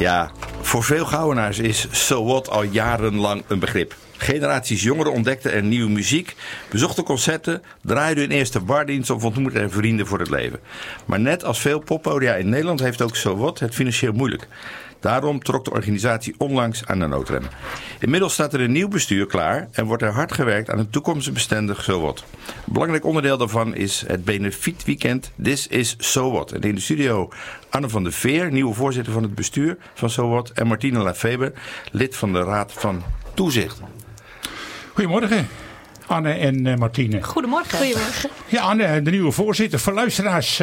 Ja, voor veel Gouwenaars is So What al jarenlang een begrip. Generaties jongeren ontdekten er nieuwe muziek, bezochten concerten, draaiden hun eerste bardienst of ontmoetten er vrienden voor het leven. Maar net als veel poppodia in Nederland heeft ook So What het financieel moeilijk. Daarom trok de organisatie onlangs aan de noodrem. Inmiddels staat er een nieuw bestuur klaar en wordt er hard gewerkt aan een toekomstbestendig So What. Een belangrijk onderdeel daarvan is het benefietweekend This is So What. En in de studio Anne van der Veer, nieuwe voorzitter van het bestuur van So What, en Martine Lafeber, lid van de Raad van Toezicht. Goedemorgen, Anne en Martine. Goedemorgen. Ja, Anne, de nieuwe voorzitter. Voor luisteraars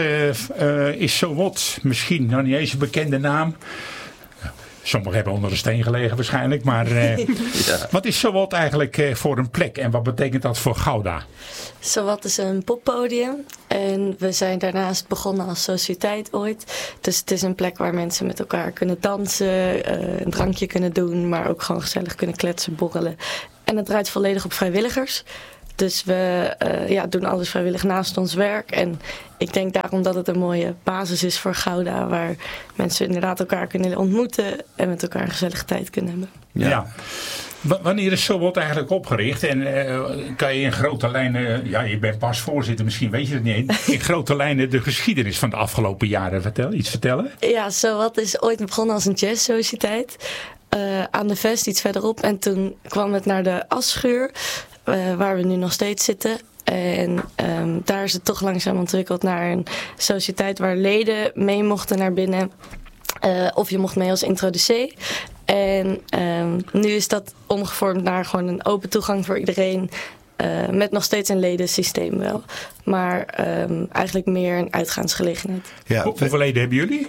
is So What misschien nog niet eens een bekende naam. Sommigen hebben onder de steen gelegen waarschijnlijk. Maar wat is So What eigenlijk voor een plek en wat betekent dat voor Gouda? So What is een poppodium en we zijn daarnaast begonnen als sociëteit ooit. Dus het is een plek waar mensen met elkaar kunnen dansen, een drankje kunnen doen, maar ook gewoon gezellig kunnen kletsen, borrelen. En het draait volledig op vrijwilligers. Dus we doen alles vrijwillig naast ons werk. En ik denk daarom dat het een mooie basis is voor Gouda, waar mensen inderdaad elkaar kunnen ontmoeten en met elkaar een gezellige tijd kunnen hebben. Ja. Wanneer is So What eigenlijk opgericht? En kan je in grote lijnen, je bent pas voorzitter, misschien weet je het niet, in grote lijnen de geschiedenis van de afgelopen jaren vertellen? Ja, So What is ooit begonnen als een jazzsociëteit. Aan de Vest iets verderop. En toen kwam het naar de Asschuur, waar we nu nog steeds zitten. En daar is het toch langzaam ontwikkeld naar een sociëteit waar leden mee mochten naar binnen. Of je mocht mee als introducee. En nu is dat omgevormd naar gewoon een open toegang voor iedereen. Met nog steeds een ledensysteem wel. Maar eigenlijk meer een uitgaansgelegenheid. Ja, hoeveel leden hebben jullie?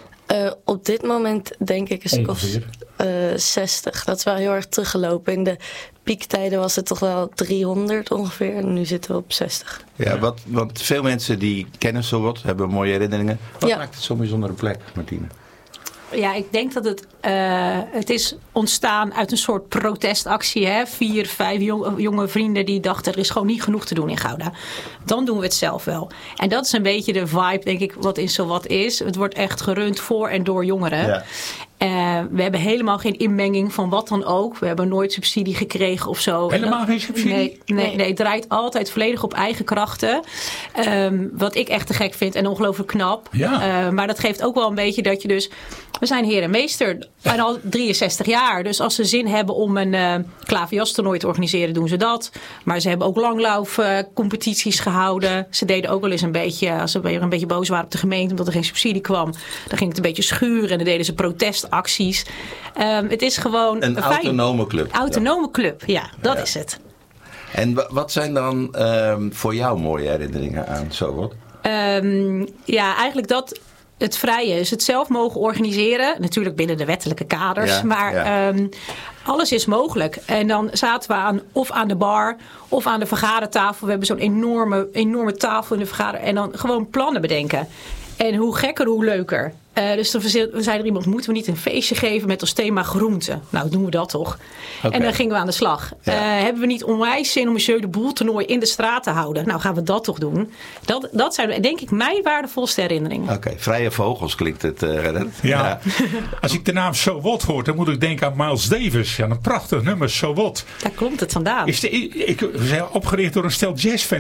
Op dit moment denk ik een stuk of 60. Dat is wel heel erg teruggelopen. In de piektijden was het toch wel 300 ongeveer. En nu zitten we op 60. Ja, want veel mensen die kennen So What, hebben mooie herinneringen. Wat maakt het zo'n bijzondere plek, Martine? Ja, ik denk dat het is ontstaan uit een soort protestactie. 4, 5 jonge vrienden die dachten er is gewoon niet genoeg te doen in Gouda. Dan doen we het zelf wel. En dat is een beetje de vibe, denk ik, wat in So What is. Het wordt echt gerund voor en door jongeren. Ja. We hebben helemaal geen inmenging van wat dan ook. We hebben nooit subsidie gekregen of zo. Helemaal geen subsidie? Nee, het draait altijd volledig op eigen krachten. Wat ik echt te gek vind en ongelooflijk knap. Ja. Maar dat geeft ook wel een beetje dat je dus... We zijn heer en meester en al 63 jaar. Dus als ze zin hebben om een klaverjastoernooi te organiseren, doen ze dat. Maar ze hebben ook langlaufcompetities gehouden. Ze deden ook wel eens een beetje, als ze weer een beetje boos waren op de gemeente omdat er geen subsidie kwam, dan ging het een beetje schuren en dan deden ze protestacties. Het is gewoon een autonome club. Autonome club, ja, dat is het. En wat zijn dan voor jou mooie herinneringen aan So What? Eigenlijk dat het vrije is. Het zelf mogen organiseren. Natuurlijk binnen de wettelijke kaders. Ja, maar alles is mogelijk. En dan zaten we of aan de bar of aan de vergadertafel. We hebben zo'n enorme tafel in de vergader. En dan gewoon plannen bedenken. En hoe gekker, hoe leuker. Dus toen zei er iemand, moeten we niet een feestje geven met als thema groente? Nou, doen we dat toch. Okay. En dan gingen we aan de slag. Ja. Hebben we niet onwijs zin om een Jeu de Boel toernooi in de straat te houden? Nou, gaan we dat toch doen. Dat zijn denk ik mijn waardevolste herinneringen. Oké, Vrije Vogels klinkt het. Ja. Als ik de naam So What hoor, dan moet ik denken aan Miles Davis. Ja, een prachtig nummer, So What. Daar komt het vandaan. We zijn opgericht door een stel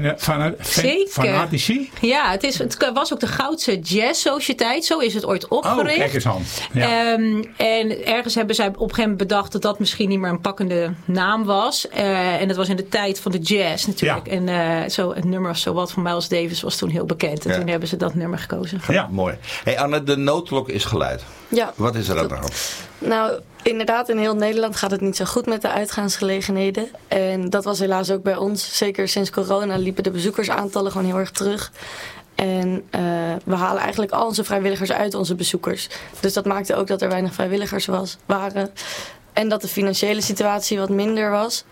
jazzfanatici. Ja, het was ook de Goudse Jazz-sociëteit. Zo is het ooit opgericht. Oh, kijk eens aan. Ja. En ergens hebben zij op een gegeven moment bedacht dat misschien niet meer een pakkende naam was. En dat was in de tijd van de jazz natuurlijk. Ja. En het nummer So What van Miles Davis was toen heel bekend. En toen hebben ze dat nummer gekozen. Ja, mooi. Hey Anne, de noodklok is geluid. Ja. Wat is er aan de hand? Nou, inderdaad, in heel Nederland gaat het niet zo goed met de uitgaansgelegenheden. En dat was helaas ook bij ons. Zeker sinds corona liepen de bezoekersaantallen gewoon heel erg terug. En we halen eigenlijk al onze vrijwilligers uit onze bezoekers. Dus dat maakte ook dat er weinig vrijwilligers waren. En dat de financiële situatie wat minder was.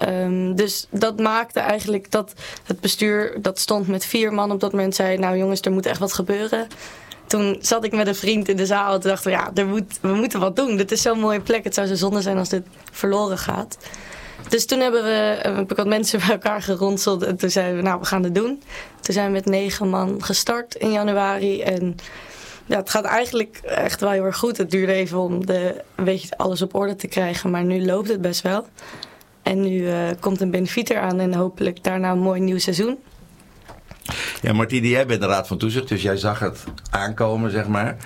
Dus dat maakte eigenlijk dat het bestuur, dat stond met 4 man op dat moment, zei, nou jongens, er moet echt wat gebeuren. Toen zat ik met een vriend in de zaal en toen dachten we moeten wat doen. Dit is zo'n mooie plek, het zou zo zonde zijn als dit verloren gaat. Dus toen heb ik wat mensen bij elkaar geronseld en toen zeiden we, nou we gaan het doen. Toen zijn we met 9 man gestart in januari en het gaat eigenlijk echt wel heel erg goed. Het duurde even om een beetje alles op orde te krijgen, maar nu loopt het best wel. En nu komt een benefiet eraan en hopelijk daarna een mooi nieuw seizoen. Ja, Martine, jij bent de Raad van Toezicht, dus jij zag het aankomen, zeg maar.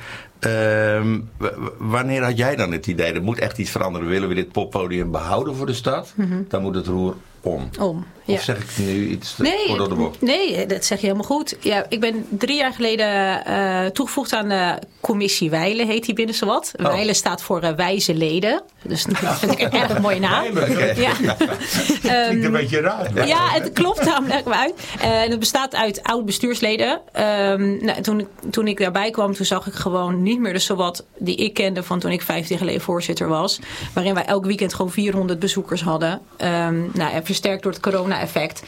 Wanneer had jij dan het idee, er moet echt iets veranderen? Willen we dit poppodium behouden voor de stad? Dan moet het roer om. Of zeg ik nu iets door de bocht? Nee, dat zeg je helemaal goed. Ja, ik ben 3 jaar geleden toegevoegd aan de commissie Wijlen, heet die binnen zowat. Wijlen staat voor wijze leden. Dus dat vind ik een erg mooie naam. Ja. Klinkt een beetje raar. Ja, het klopt namelijk uit. En het bestaat uit oud bestuursleden. Toen ik daarbij kwam, toen zag ik gewoon niet meer de zowat die ik kende van toen ik 15 jaar geleden voorzitter was. Waarin wij elk weekend gewoon 400 bezoekers hadden. Versterkt door het corona-effect.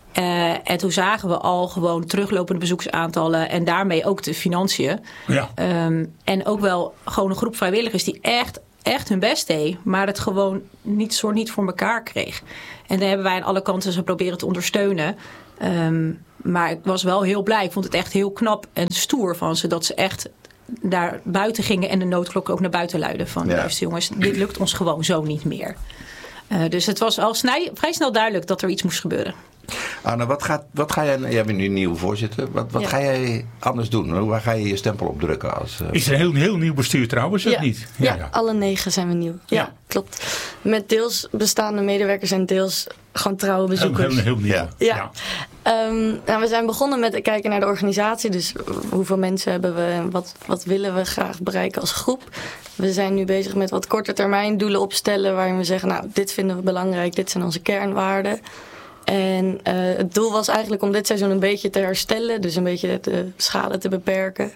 En toen zagen we al gewoon teruglopende bezoeksaantallen en daarmee ook de financiën. Ja. En ook wel gewoon een groep vrijwilligers die echt hun best deed, maar het gewoon niet voor elkaar kreeg. En daar hebben wij aan alle kanten ze proberen te ondersteunen. Maar ik was wel heel blij. Ik vond het echt heel knap en stoer van ze dat ze echt daar buiten gingen en de noodklok ook naar buiten luiden. Van luister jongens, dit lukt ons gewoon zo niet meer. Dus het was al vrij snel duidelijk dat er iets moest gebeuren. Anne, wat ga jij bent nu nieuw voorzitter. Wat ga jij anders doen? Waar ga je je stempel op drukken? Is er een heel nieuw bestuur trouwens, of niet? Ja, alle 9 zijn we nieuw. Ja, klopt. Met deels bestaande medewerkers en deels gewoon trouwe bezoekers. Heel nieuw. Ja. We zijn begonnen met kijken naar de organisatie. Dus hoeveel mensen hebben we en wat willen we graag bereiken als groep. We zijn nu bezig met wat korte termijn doelen opstellen waarin we zeggen, nou, dit vinden we belangrijk, dit zijn onze kernwaarden. En het doel was eigenlijk om dit seizoen een beetje te herstellen. Dus een beetje de schade te beperken.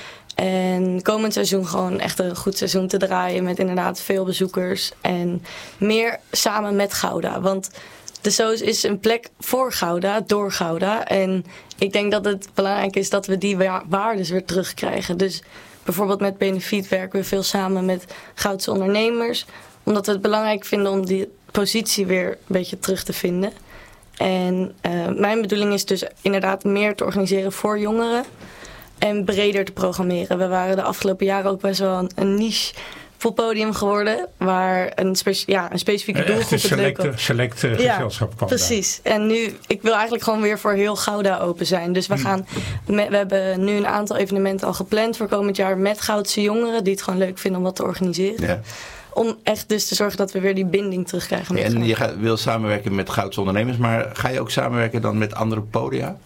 En komend seizoen gewoon echt een goed seizoen te draaien. Met inderdaad veel bezoekers. En meer samen met Gouda. Want de Soos is een plek voor Gouda, door Gouda. En ik denk dat het belangrijk is dat we die waardes weer terugkrijgen. Dus bijvoorbeeld met Benefiet werken we veel samen met Goudse ondernemers. Omdat we het belangrijk vinden om die positie weer een beetje terug te vinden. En mijn bedoeling is dus inderdaad meer te organiseren voor jongeren en breder te programmeren. We waren de afgelopen jaren ook best wel een niche poppodium geworden, waar een specifieke doelgroep het select gezelschap kwam. Precies. En nu, ik wil eigenlijk gewoon weer voor heel Gouda open zijn. Dus we hebben nu een aantal evenementen al gepland voor komend jaar met Goudse jongeren die het gewoon leuk vinden om wat te organiseren. Ja. Om echt dus te zorgen dat we weer die binding terugkrijgen. En je wil samenwerken met Goudse ondernemers, maar ga je ook samenwerken dan met andere podia?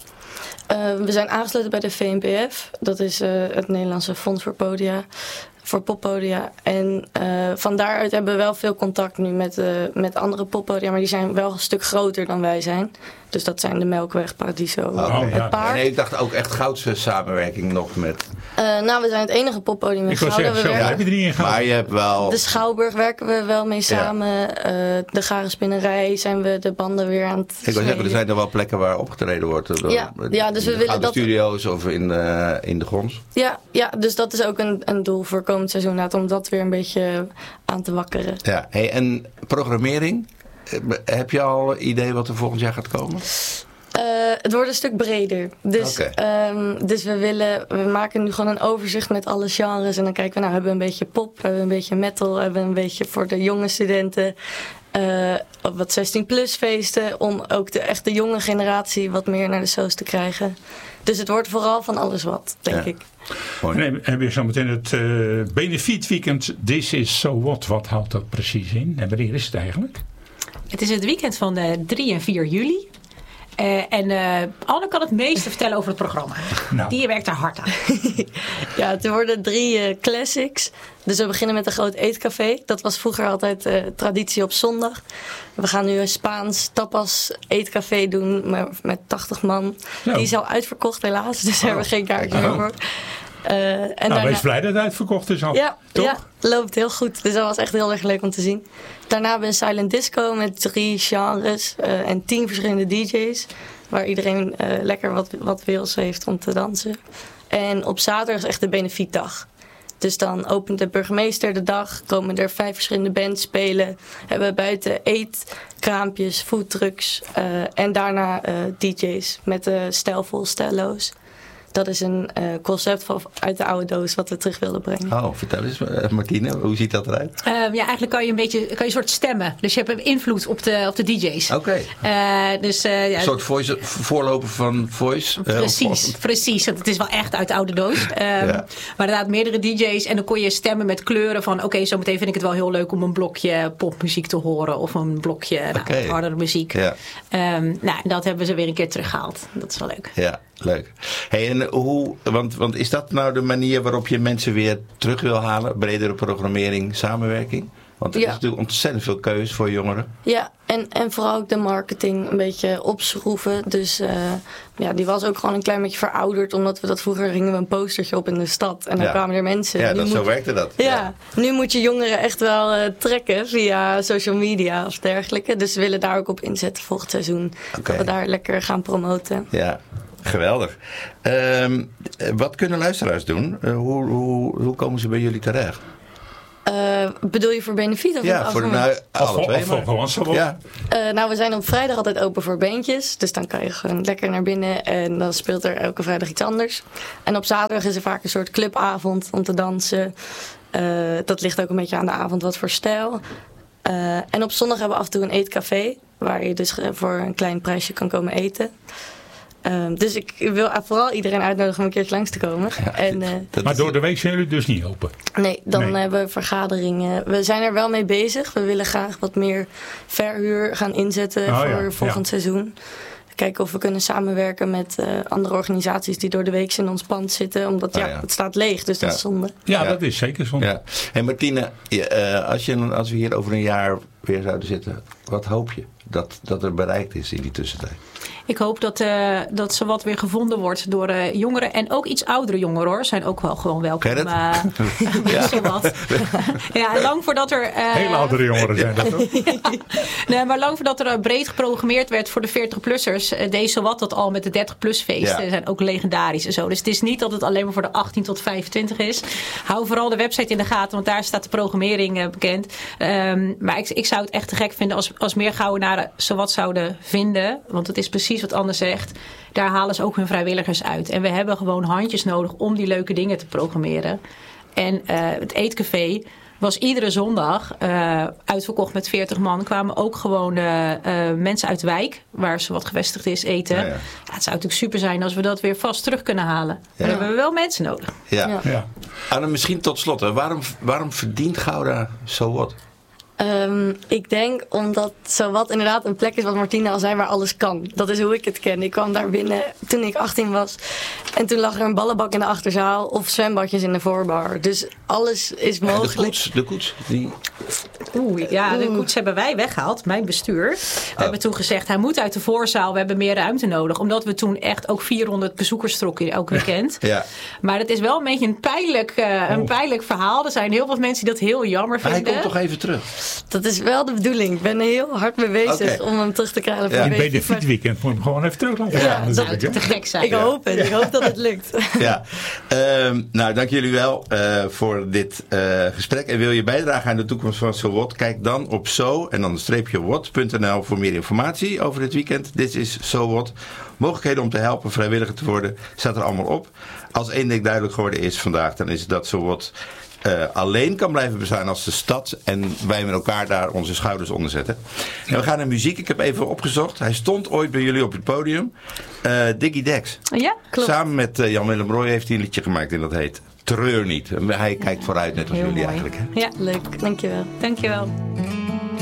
We zijn aangesloten bij de VNPF. Dat is het Nederlandse Fonds voor poppodia. En van daaruit hebben we wel veel contact nu met andere poppodia, maar die zijn wel een stuk groter dan wij zijn. Dus dat zijn de Melkweg, Paradiso, het Paard. Nee, ik dacht ook echt Goudse samenwerking nog met... we zijn het enige poppodium in Gouda. Heb je er niet in maar je hebt wel... De Schouwburg werken we wel mee samen. De Gare Spinnerij zijn we de banden weer aan het Ik wil zeggen, er zijn er wel plekken waar opgetreden wordt. Dus we willen dat... studio's of in de Grons. Ja, dus dat is ook een doel voor komend seizoen. Om dat weer een beetje aan te wakkeren. Ja, en programmering? Heb je al een idee wat er volgend jaar gaat komen? Het wordt een stuk breder. Dus we maken nu gewoon een overzicht met alle genres. En dan kijken we, hebben we een beetje pop, hebben we een beetje metal, hebben we een beetje voor de jonge studenten wat 16-plus feesten. Om ook de jonge generatie wat meer naar de Soos te krijgen. Dus het wordt vooral van alles wat, denk ik. En heb je zo meteen het benefietweekend This is So What. Wat houdt dat precies in? En wanneer is het eigenlijk? Het is het weekend van 3 en 4 juli. Anne kan het meeste vertellen over het programma. Nou. Die werkt er hard aan. Ja, het worden 3 classics. Dus we beginnen met een groot eetcafé. Dat was vroeger altijd traditie op zondag. We gaan nu een Spaans tapas eetcafé doen met 80 man. Ja. Die is al uitverkocht helaas, dus daar hebben we geen kaartje meer voor. Wees blij dat het uitverkocht is al. Ja, loopt heel goed. Dus dat was echt heel erg leuk om te zien. Daarna hebben we een silent disco met 3 genres en 10 verschillende DJ's. Waar iedereen lekker wat wils heeft om te dansen. En op zaterdag is echt de benefietdag. Dus dan opent de burgemeester de dag, komen er 5 verschillende bands spelen. Hebben we buiten eetkraampjes, foodtrucks en daarna DJ's met stijlvol, stijlloos. dat is een concept uit de oude doos wat we terug wilden brengen. Oh, vertel eens, Martine, hoe ziet dat eruit? Eigenlijk kan je een soort stemmen. Dus je hebt invloed op de DJ's. Oké. Een soort voorloper van Voice. Precies. Want het is wel echt uit de oude doos. Maar inderdaad meerdere DJ's. En dan kon je stemmen met kleuren van... Oké, zometeen vind ik het wel heel leuk om een blokje popmuziek te horen. Of een blokje hardere muziek. Ja. Dat hebben ze weer een keer teruggehaald. Dat is wel leuk. Ja, leuk. Hey, en want is dat nou de manier waarop je mensen weer terug wil halen? Bredere programmering, samenwerking? Want er is natuurlijk ontzettend veel keuze voor jongeren. Ja, en vooral ook de marketing een beetje opschroeven. Dus die was ook gewoon een klein beetje verouderd. Omdat we dat vroeger hingen we een postertje op in de stad. En dan kwamen er mensen. Ja, zo werkte dat. Ja, nu moet je jongeren echt wel trekken via social media of dergelijke. Dus we willen daar ook op inzetten volgend seizoen. Dat we daar lekker gaan promoten. Ja. Geweldig. Wat kunnen luisteraars doen? Hoe komen ze bij jullie terecht? Bedoel je voor benefiet? Of voor alle twee. Gewoon zo. Ja. We zijn op vrijdag altijd open voor bandjes. Dus dan kan je gewoon lekker naar binnen. En dan speelt er elke vrijdag iets anders. En op zaterdag is er vaak een soort clubavond om te dansen. Dat ligt ook een beetje aan de avond wat voor stijl. En op zondag hebben we af en toe een eetcafé. Waar je dus voor een klein prijsje kan komen eten. Dus ik wil vooral iedereen uitnodigen om een keertje langs te komen. Ja, maar door de week zijn jullie dus niet open? Nee, dan hebben we vergaderingen. We zijn er wel mee bezig. We willen graag wat meer verhuur gaan inzetten voor volgend seizoen. Kijken of we kunnen samenwerken met andere organisaties die door de week in ons pand zitten. Omdat het staat leeg, dus dat is zonde. Ja, dat is zeker zonde. Ja. Hey Martine, als we hier over een jaar weer zouden zitten, wat hoop je dat er bereikt is in die tussentijd? Ik hoop dat ze wat weer gevonden wordt door jongeren. En ook iets oudere jongeren hoor. Zijn ook wel gewoon welkom. Lang voordat er... Hele oudere jongeren zijn dat ook. Nee, maar lang voordat er breed geprogrammeerd werd voor de 40-plussers. Deed Zowat dat al met de 30-plus feesten. Ja. Zijn ook legendarisch en zo. Dus het is niet dat het alleen maar voor de 18 tot 25 is. Hou vooral de website in de gaten. Want daar staat de programmering bekend. Maar ik zou het echt te gek vinden als meer Gouwenaren Zowat zouden vinden. Want het is precies wat Anne zegt. Daar halen ze ook hun vrijwilligers uit. En we hebben gewoon handjes nodig om die leuke dingen te programmeren. En het eetcafé was iedere zondag uitverkocht met 40 man. Kwamen ook gewoon mensen uit de wijk, waar ze wat gevestigd is, eten. Ja, het zou natuurlijk super zijn als we dat weer vast terug kunnen halen. Ja. Dan hebben we wel mensen nodig. Ja. Anne, misschien tot slot. Waarom verdient Gouda zo wat? Ik denk omdat Zowat inderdaad een plek is wat Martine al zei waar alles kan. Dat is hoe ik het ken. Ik kwam daar binnen toen ik 18 was. En toen lag er een ballenbak in de achterzaal of zwembadjes in de voorbar. Dus alles is mogelijk. De koets. De koets hebben wij weggehaald. Mijn bestuur. We hebben toen gezegd hij moet uit de voorzaal. We hebben meer ruimte nodig. Omdat we toen echt ook 400 bezoekers trokken elk weekend. Ja. Maar het is wel een beetje een pijnlijk verhaal. Er zijn heel veel mensen die dat heel jammer vinden. Hij komt toch even terug? Dat is wel de bedoeling. Ik ben er heel hard mee bezig om hem terug te krijgen. Ja. Bij de fietsweekend moet je hem gewoon even terug laten gaan. Dat zou te gek zijn. Ik hoop het. Ik hoop dat het lukt. Ja. Dank jullie wel voor dit gesprek. En wil je bijdragen aan de toekomst van Zowat? Kijk dan op _wat.nl voor meer informatie over dit weekend. Dit is Zowat. Mogelijkheden om te helpen vrijwilliger te worden staat er allemaal op. Als één ding duidelijk geworden is vandaag, dan is het dat Zowat alleen kan blijven bestaan als de stad en wij met elkaar daar onze schouders onder zetten. En we gaan naar muziek. Ik heb even opgezocht. Hij stond ooit bij jullie op het podium. Diggy Dex. Ja, klopt. Samen met Jan-Willem Roy heeft hij een liedje gemaakt en dat heet Treur niet. Hij kijkt vooruit net als jullie eigenlijk. Hè? Ja, leuk. Dankjewel.